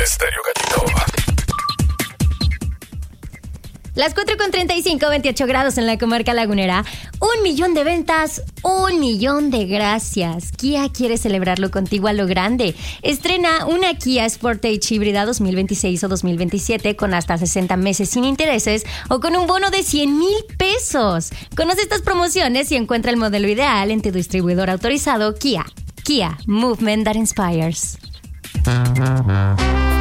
Estéreo Gatito. Las 4:35, 28 grados en la comarca lagunera. 1 millón de ventas, 1 millón de gracias. Kia quiere celebrarlo contigo a lo grande. Estrena una Kia Sportage híbrida 2026 o 2027 con hasta 60 meses sin intereses o con un bono de 100,000 pesos. Conoce estas promociones y encuentra el modelo ideal en tu distribuidor autorizado Kia. Kia, movement that inspires.